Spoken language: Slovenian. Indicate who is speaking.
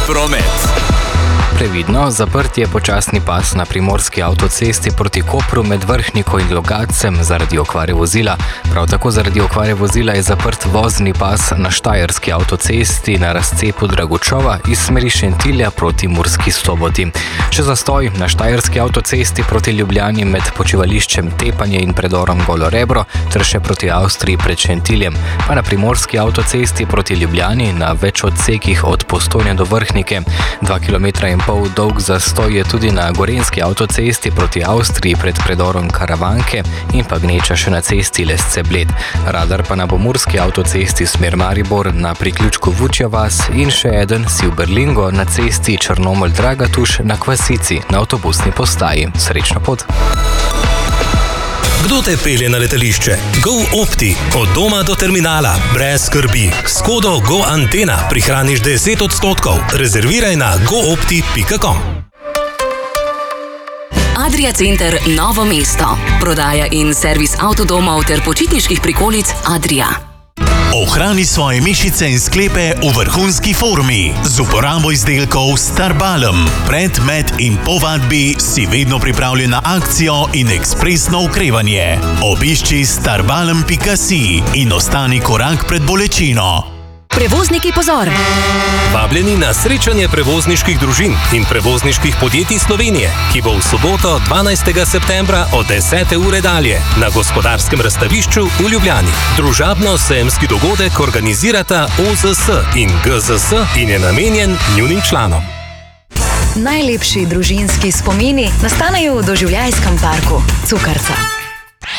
Speaker 1: promet.
Speaker 2: Previdno, zaprt je počasni pas na primorski avtocesti proti Kopru med Vrhniko in Logatcem zaradi okvare vozila. Prav tako zaradi okvare vozila je zaprt vozni pas na štajerski avtocesti na razcepu Dragočova iz smeri Šentilja proti Murski Soboti. Še zastoj na štajerski avtocesti proti Ljubljani med počivališčem Tepanje in predorom Golo Rebro ter še proti Avstriji pred Šentiljem, pa na primorski avtocesti proti Ljubljani na več odsekih od Postojne do Vrhnike. 2,5 km dolg zastoj je tudi na gorenjski avtocesti proti Avstriji pred predorom Karavanke in pa gneča še na cesti Lesce-Bled. Radar pa na pomurski avtocesti smer Maribor na priključku Vučja vas in še eden si v Berlingo na cesti Črnomelj-Dragatuš na Kvasici na avtobusni postaji. Srečno pot!
Speaker 3: Kdo te pelje na letališče? GoOpti. Od doma do terminala. Brez skrbi. S kodo GoAntena prihraniš 10%. Rezerviraj na goopti.com.
Speaker 4: Adria Center Novo mesto. Prodaja in servis avtodomov ter počitniških prikolic Adria.
Speaker 5: Ohrani svoje mišice in sklepe v vrhunski formi z uporabo izdelkov Starbalm. Pred, med in po vadbi si vedno pripravljen na akcijo in ekspresno okrevanje. Obišči starbalm.si in ostani korak pred bolečino.
Speaker 4: Prevozniki pozor!
Speaker 3: Vabljeni na srečanje prevozniških družin in prevozniških podjetij Slovenije, ki bo v soboto 12. septembra od 10. ure dalje na Gospodarskem razstavišču v Ljubljani. Družabno-sejemski dogodek organizirata OZS in GZS in je namenjen njunim članom.
Speaker 6: Najlepši družinski spomini nastanejo v doživljajskem parku Cukrca.